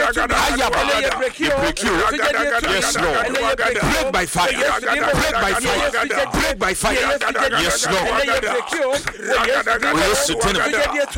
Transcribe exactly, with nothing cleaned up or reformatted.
Yes, Lord. Break by fire. Break by fire. Break by fire. Yes, Lord. We used to tell him.